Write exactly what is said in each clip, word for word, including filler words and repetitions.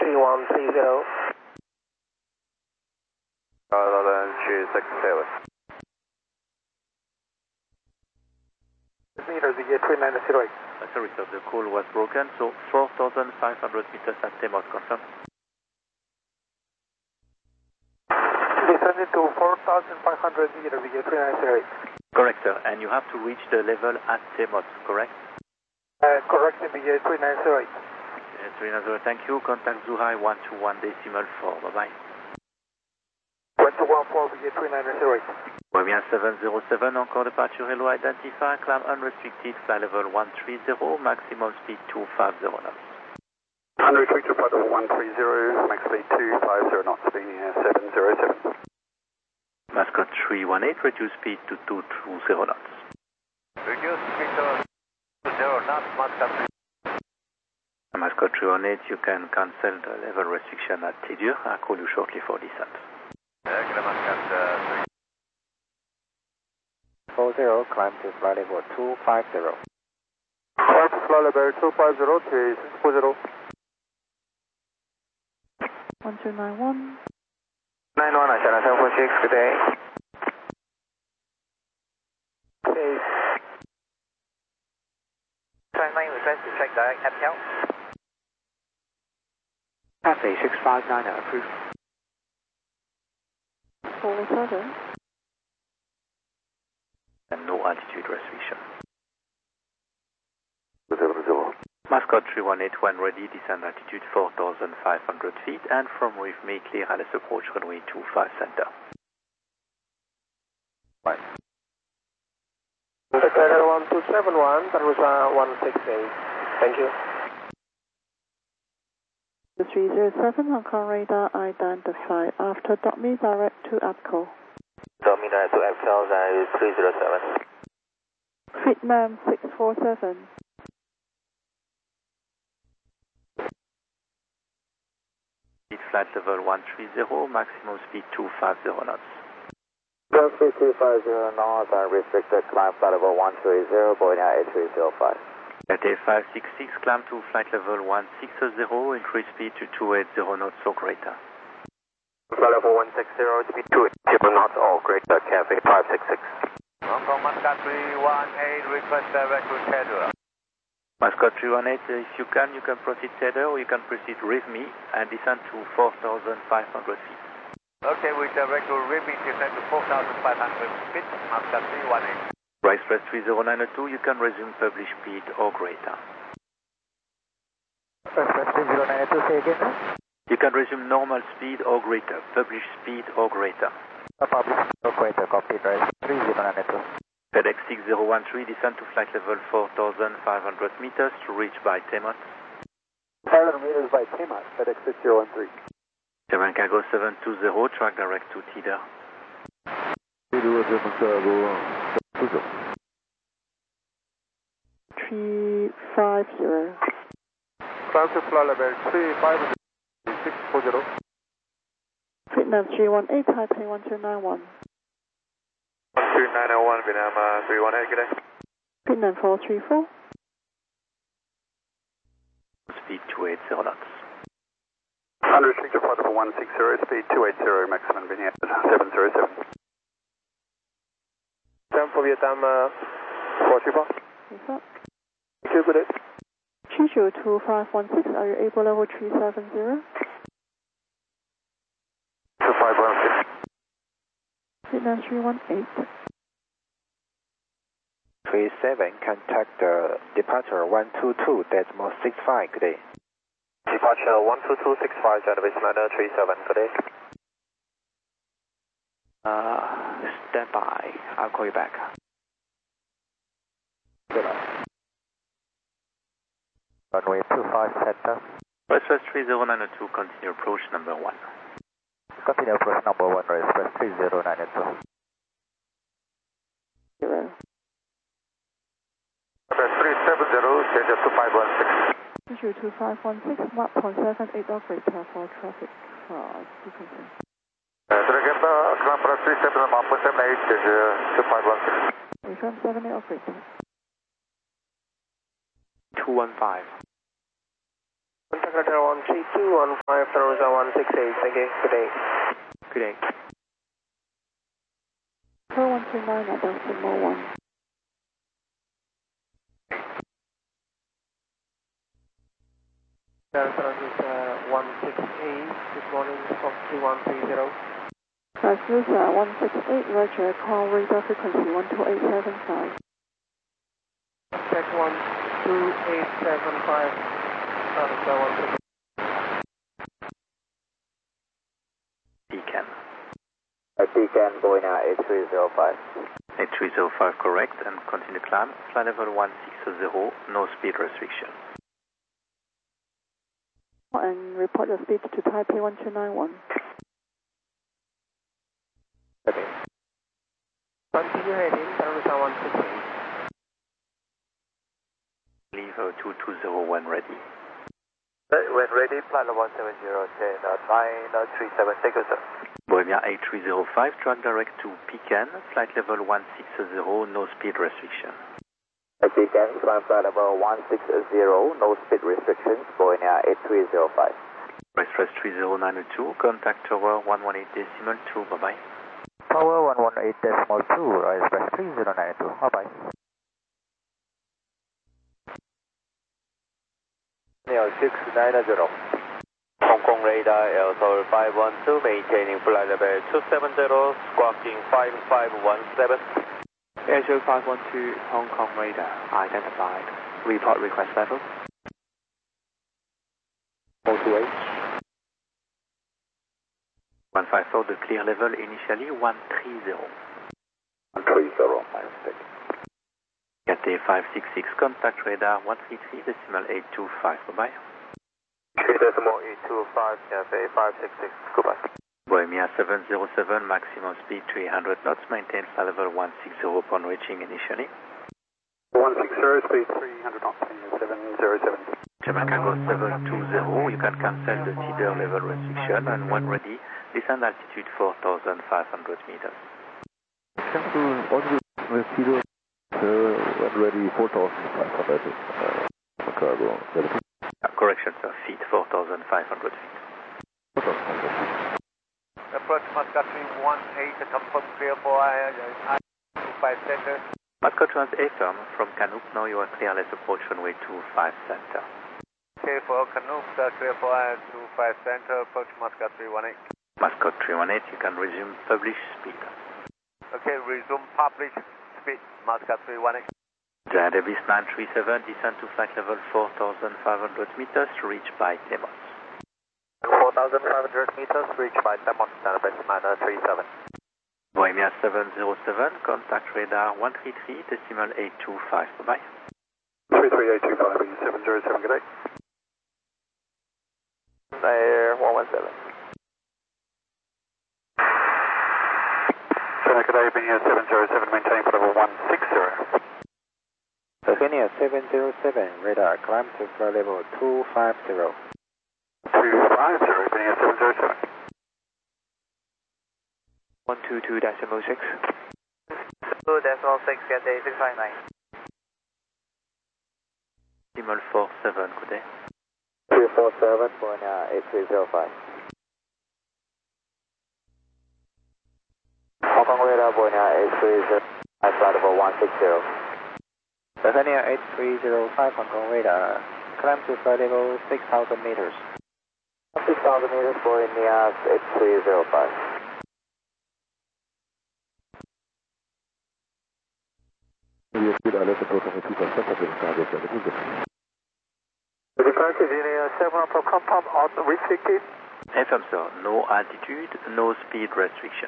three one three zero. three six seven. Meters, V A three nine zero eight. Uh, sorry sir, the call was broken, so four thousand five hundred meters at Temos, confirm. Descended to four thousand five hundred meters, V A three nine zero eight. Correct sir, and you have to reach the level at Temos, correct? Uh, correct, V A three nine zero eight. Uh, three nine zero, thank you, contact Zhuhai one two one decimal four, bye bye. one two one four, V A three nine zero eight. Bien seven zero seven, encore departure hello, identify, climb unrestricted, fly level one three zero, maximum speed two five zero knots. Unrestricted flight level one three zero, max speed two five zero knots, being uh, seven zero seven. Mascot three one eight, reduce speed to two two zero knots. Reduce speed to two zero knots, Mascot three. Mascot three one eight, you can cancel the level restriction at Tidur. I'll call you shortly for descent. Okay, Mascot three. four zero, climb to flight level two five zero. Climb to flight level two five zero to six four zero. one two nine one. nine one, Ashana seven four six, good day. Okay. Try nine request to check direct F L. Cathay six five nine, approved. four seven. And no altitude restriction. zero zero. Mascot three one eight, when ready, descend altitude four thousand five hundred feet, and from with me, clear Alice approach runway two five center. Right. Sector one two seven one, that was uh, one six eight. Thank you. The three zero seven on car radar identify after dot me direct to APCO. Domina to F L, that is three zero seven. Vietnam six four seven. Speed flight level one three zero, maximum speed two five zero knots. one three two five zero knots, unrestricted climb flight level one three zero, Boeing eight three zero five. Delta five six six, climb to flight level one six zero, increase speed to two eight zero knots or greater. Flight level one six zero, speed two eight zero knots or greater, Cathay five six six. Hong Kong Mascot three one eight, request direct to Tedder. Mascot three one eight, if you can, you can proceed tether or you can proceed with me and descend to four thousand five hundred feet. Okay, we direct to Ribby, descend to four thousand five hundred feet, Mascot three one eight. Right press three zero nine two, you can resume published speed or greater. Press three zero nine two, say again, sir? You can resume normal speed or greater, published speed or greater. A public or greater, copy, press three zero nine two. FedEx six zero one three, descend to flight level four thousand five hundred meters to reach by Temot. five hundred meters by Temot, FedEx six zero one three. Seven Cargo seven two zero, track direct to Tidur. three five zero. Climb to flight level three five zero to six four zero. Vietnam three one eight, Taipei one two nine one. one two nine zero one, Vietnam uh, three one eight, good day. Vietnam four three four. Speed two eight zero knots. Unrestricted flight level one six zero, speed two eight zero, maximum vignette seven zero seven. Time for Vietnam uh, four three four. What's up? Thank you, good day. Chichu two five one six, are you able level three seven zero? two five one six. Vietnam three one eight. three seven, contact the departure one two two, decimal six five, good day. Departure one two two six five, Genovese Liner three seven, good day. Uh, stand by, I'll call you back. Good night. Runway two five center. Express three zero nine two, continue approach number one. Continue approach number one, Express three zero nine two. Zero. Express three seven zero, change up to five one six. Chichu two five one six, one point seven eight operator for traffic cross frequency. Dragamba, Clamp three seven zero, one point seven eight, change to five one six. Confirm seven eight operator. two one five. Contact Contact one three two one five, Thermosa one six eight, thank you, good day. Good day. four one two nine at decimal one. Delta is uh, one six eight, good morning, from two one three zero. Transfer uh, one six eight, Roger, call radar frequency one two eight seven five. Contact one two eight seven five, Delta one six eight. Pecan. Uh, Pecan, going out eight three zero five. eight three zero five correct, and continue climb. Flight level one six zero, no speed restriction. And report your speed to Taipei one two nine one. Okay. Continue heading, Thermosa one six eight. Leave uh, two two zero one ready. When ready, flight level one seven zero, ten, nine three seven, take us, sir. Bohemia eight three zero five, track direct to Pecan, flight level one six zero, no speed restriction. Pecan, climb flight level one six zero, no speed restrictions, Bohemia eight three zero five. Express three zero nine two, contact tower one one eight decimal two, bye bye. Tower one one eight decimal two, Express three zero nine two, bye bye. Neo six nine zero. Hong Kong radar, L Tower five one two, maintaining flight level two seven zero, squawking five five one seven. Air zero five one two, Hong Kong radar, identified. Report request level. O two H. one five four, the clear level initially one three zero. one three zero, my mistake. Cathay five six six, contact radar one three three decimal eight two five, bye bye. three decimal eight two five, Cathay five six six, goodbye. Bohemia seven zero seven, maximum speed three hundred knots, maintain flight level one six zero upon reaching initially. one six zero, speed three hundred knots, seven zero seven. German Cargo seven two zero, you can cancel the teeter level restriction, and when ready, descend altitude four thousand five hundred meters. Cancel on the Cedar, uh, when ready, four thousand five hundred, uh, cargo. Uh, correction, sir, feet, four thousand five hundred feet. Approach Muscat three one eight, confirm clear for I two five center. Muscat Trans A firm from Canoop, now you are clear, let's approach runway two five center. Okay, for Canoop, clear for I two five center, approach Muscat three one eight. Muscat three one eight, you can resume publish speed. Okay, resume publish speed, Muscat three one eight. Giant Davis nine three seven, descend to flight level four thousand five hundred meters, reach by Temos. four thousand five hundred meters, reach by Temos, Database Manor three seven. Bohemia seven zero seven, contact radar one three three decimal eight two five, bye bye. three three eight two five, seven zero seven, good day. Air one one seven. China, good day, Benia seven zero seven, maintaining for level one six zero. Benia seven zero seven, radar, climb to flight level two five zero. two five zero, Benia seven zero seven. one two two decimal six. two decimal six, get day six five nine. Decimal four seven, good day. three four seven, Bohemia eight three zero five. Hong Kong radar, Bohemia eight three zero five, flight level one six zero. Bethania eight three zero five, Hong Kong radar, climb to flight level six thousand meters. six thousand meters, Bohemia eight three zero five. Yes, good, I'll let the proton two five center, the cargo seven, good. The current is in a seven for compound on restricted. F M, sir, no altitude, no speed restriction.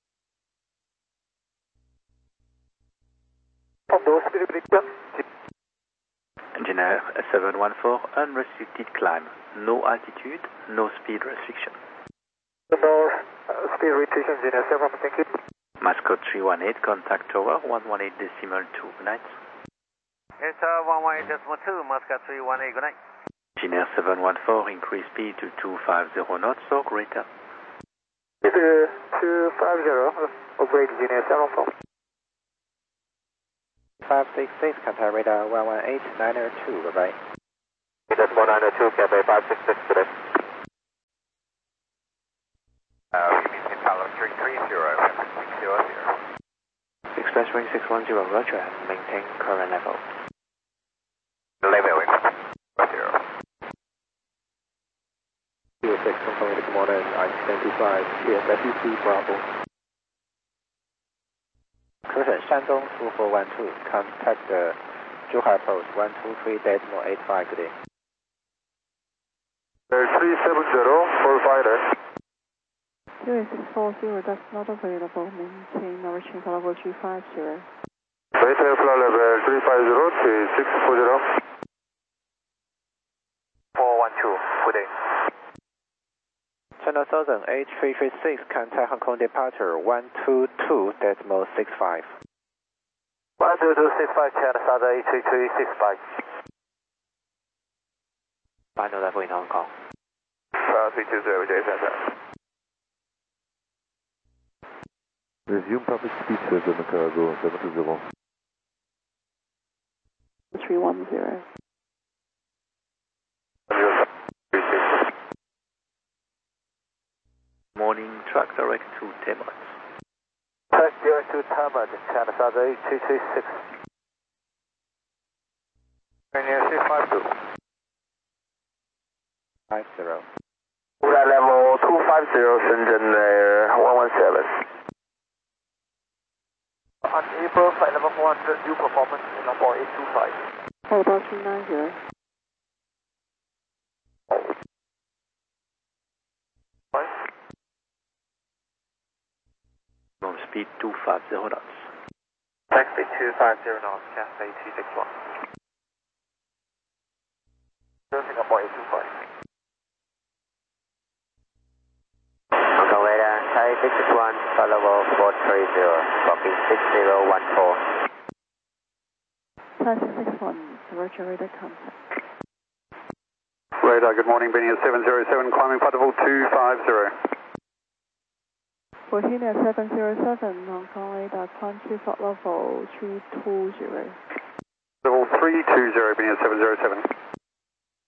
No speed restriction. Engineer seven one four, unrestricted climb, no altitude, no speed restriction. No uh, speed restriction, Engineer seven, thank you. Mascot three one eight, contact tower one one eight decimal two, good night. It's uh, one one eight decimal two, Muscat three one eight, good night. Engineer seven one four, increase speed to two five zero knots or greater. It's uh, two five zero, upgrade Engineer seven four. five six six, contact radar one one eight nine two, bye bye. Decimal nine oh two, Cathay five six six today. Uh, we maintain power three three zero, six zero zero. Express wing six one zero, roger, and maintain current level. Level wing zero. Zero six, Hong Kong, good morning, identified, yes, F U C Bravo. Curtin, Shandong two four one two, contact the Zhuhai Post one two three decimal eight five today. three seven zero, four fighter. Zero six four zero, that's not available. Maintain original flight level three five zero. Maintain flight level three five zero, three six four zero. four one two, good day. Channel one thousand, eight three three six, contact Hong Kong departure one two two decimal six five. one two two six five, Channel one thousand, eight three three six five. Final level in Hong Kong. Uh, three two zero, J Center. Resume public speed circle, Cargo seven two zero. three one zero. Morning, track direct to Temot. Track direct to Tamad, Channel one thousand, eight three three six. Near three five two. five zero. Flight level two five zero, Shenzhen Air one one seven. On April, flight level four hundred, due performance in number eight two five. Hold about three nine zero. Maximum speed two five zero knots. Taxi two five zero knots, Cathay two six one. Singapore eight two five. Hong Kong radar, Thai six six one, flight level four three zero, blocking six zero one four. Thai six six one, roger, radar contact. Radar, good morning, Benny at seven zero seven, climbing flight level two five zero. Bohemia seven zero seven, Hong Kong radar, climb to flight level three two zero. Level three two zero, Benny at seven zero seven.